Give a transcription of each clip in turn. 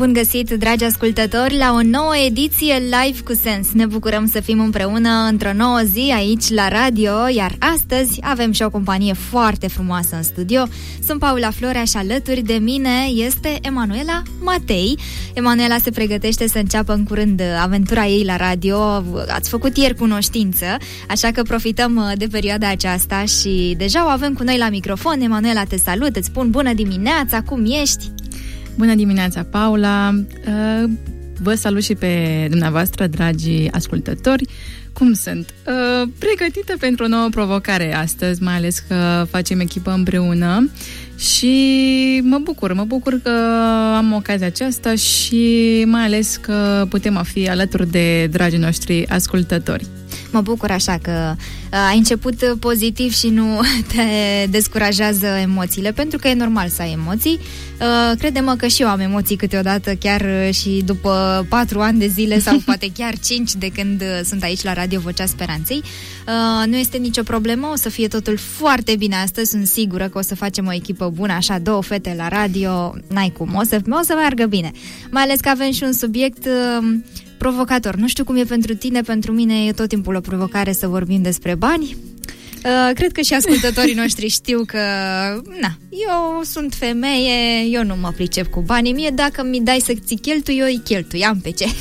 Bun găsit, dragi ascultători, la o nouă ediție Live cu Sens. Ne bucurăm să fim împreună într-o nouă zi aici la radio, iar astăzi avem și o companie foarte frumoasă în studio. Sunt Paula Florea și alături de mine este Emanuela Matei. Emanuela se pregătește să înceapă în curând aventura ei la radio. Ați făcut ieri cunoștință, așa că profităm de perioada aceasta și deja o avem cu noi la microfon. Emanuela, te salut, îți spun bună dimineața, cum ești? Bună dimineața, Paula! Vă salut și pe dumneavoastră, dragi ascultători. Cum sunt? Pregătită pentru o nouă provocare astăzi, mai ales că facem echipă împreună și mă bucur că am ocazia aceasta și mai ales că putem fi alături de dragii noștri ascultători. Mă bucur așa că ai început pozitiv și nu te descurajează emoțiile, pentru că e normal să ai emoții. Crede-mă că și eu am emoții câteodată, chiar și după 4 ani de zile sau poate chiar 5 de când sunt aici la Radio Vocea Speranței. Nu este nicio problemă, o să fie totul foarte bine astăzi, sunt sigură că o să facem o echipă bună, așa, 2 fete la radio, n-ai cum, o să meargă bine. Mai ales că avem și un subiect provocator. Nu știu cum e pentru tine, pentru mine e tot timpul o provocare să vorbim despre bani. Cred că și ascultătorii noștri știu că eu sunt femeie, eu nu mă pricep cu banii, mie dacă mi dai să ți cheltui, eu îi cheltui, am pe ce.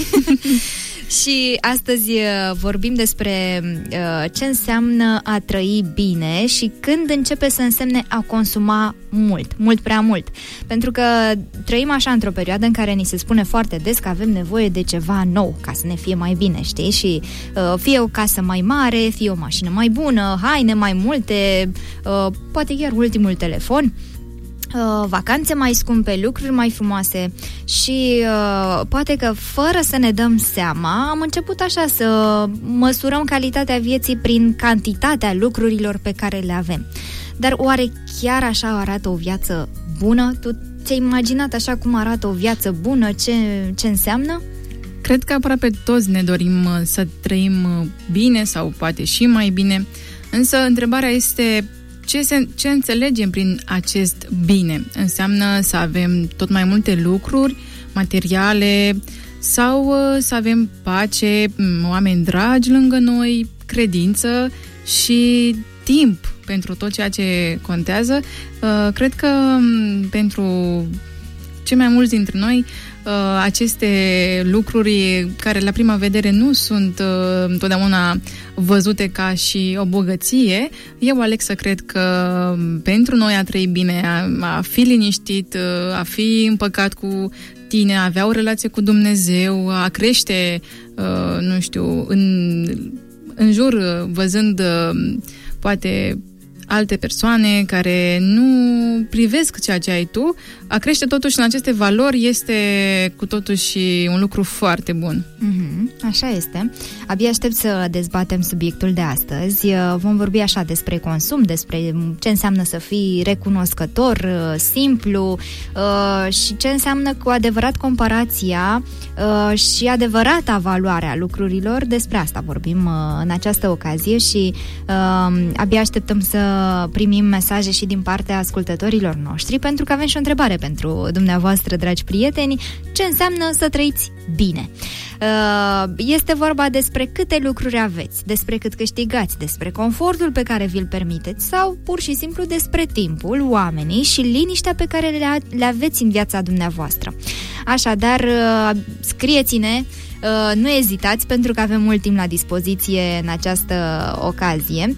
Și astăzi vorbim despre ce înseamnă a trăi bine și când începe să însemne a consuma mult prea mult. Pentru că trăim așa într-o perioadă în care ni se spune foarte des că avem nevoie de ceva nou ca să ne fie mai bine, știi? Și fie o casă mai mare, fie o mașină mai bună, haine mai multe, poate chiar ultimul telefon, vacanțe mai scumpe, lucruri mai frumoase și poate că fără să ne dăm seama am început așa să măsurăm calitatea vieții prin cantitatea lucrurilor pe care le avem. Dar oare chiar așa arată o viață bună? Tu ți-ai imaginat așa cum arată o viață bună? Ce înseamnă? Cred că aproape toți ne dorim să trăim bine sau poate și mai bine, însă întrebarea este ce înțelegem prin acest bine? Înseamnă să avem tot mai multe lucruri materiale sau să avem pace, oameni dragi lângă noi, credință și timp pentru tot ceea ce contează? Cred că pentru cei mai mulți dintre noi aceste lucruri care la prima vedere nu sunt întotdeauna văzute ca și o bogăție, eu aleg să cred că pentru noi a trăi bine, a fi liniștit, a fi împăcat cu tine, a avea o relație cu Dumnezeu, a crește, nu știu, în jur, văzând poate alte persoane care nu privesc ceea ce ai tu, a crește totuși în aceste valori este cu totuși un lucru foarte bun. Așa este. Abia aștept să dezbatem subiectul de astăzi. Vom vorbi așa despre consum, despre ce înseamnă să fii recunoscător, simplu și ce înseamnă cu adevărat comparația și adevărata valoare a lucrurilor. Despre asta vorbim în această ocazie și abia așteptăm să primim mesaje și din partea ascultătorilor noștri, pentru că avem și o întrebare pentru dumneavoastră, dragi prieteni: ce înseamnă să trăiți bine? Este vorba despre câte lucruri aveți, despre cât câștigați, despre confortul pe care vi-l permiteți sau pur și simplu despre timpul, oamenii și liniștea pe care le aveți în viața dumneavoastră. Așadar, scrieți-ne, nu ezitați, pentru că avem mult timp la dispoziție în această ocazie.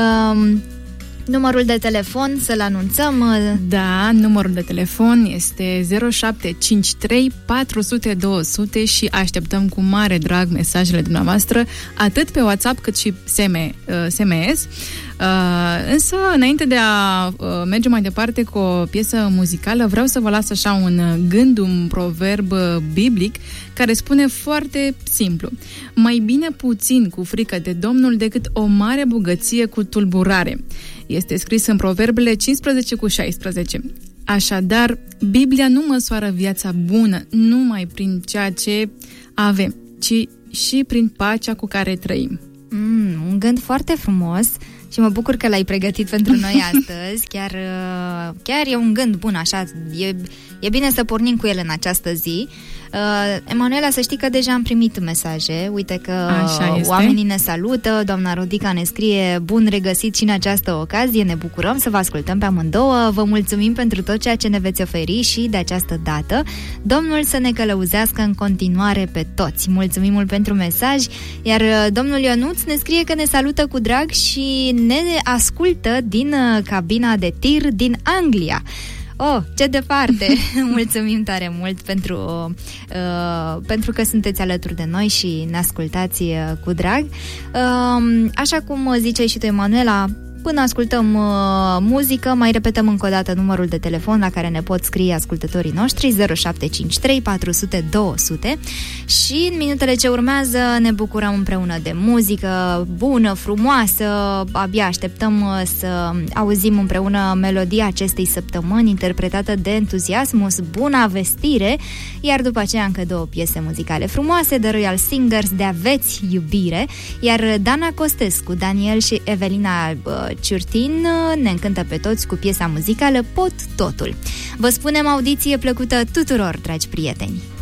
Numărul de telefon, să-l anunțăm. Da, numărul de telefon este 0753 400 200 și așteptăm cu mare drag mesajele dumneavoastră, atât pe WhatsApp cât și SMS. Însă, înainte de a merge mai departe cu o piesă muzicală, vreau să vă las așa un gând, un proverb biblic care spune foarte simplu: mai bine puțin cu frică de Domnul decât o mare bogăție cu tulburare. Este scris în Proverbele 15:16. Așadar, Biblia nu măsoară viața bună numai prin ceea ce avem, ci și prin pacea cu care trăim. Un gând foarte frumos și mă bucur că l-ai pregătit pentru noi astăzi. Chiar e un gând bun, așa, E bine să pornim cu el în această zi. Emanuela, să știi că deja am primit mesaje. Uite că oamenii ne salută. Doamna Rodica ne scrie: bun regăsit și în această ocazie. Ne bucurăm să vă ascultăm pe amândouă. Vă mulțumim pentru tot ceea ce ne veți oferi și de această dată. Domnul să ne călăuzească în continuare pe toți. Mulțumim mult pentru mesaj. Iar domnul Ionuț ne scrie că ne salută cu drag și ne ascultă din cabina de tir din Anglia. Oh, ce departe! Mulțumim tare mult pentru că sunteți alături de noi și ne ascultați cu drag. Așa cum ziceai și tu, Emanuela, până ascultăm muzică, mai repetăm încă o dată numărul de telefon la care ne pot scrie ascultătorii noștri: 0753 400 200. Și în minutele ce urmează ne bucurăm împreună de muzică bună, frumoasă. Abia așteptăm să auzim împreună melodia acestei săptămâni, interpretată de Entuziasmus, Buna Vestire, iar după aceea încă două piese muzicale frumoase de Royal Singers, de Aveți Iubire, iar Dana Costescu, Daniel și Evelina Ciurtin ne încântă pe toți cu piesa muzicală Pot Totul. Vă spunem audiție plăcută tuturor, dragi prieteni!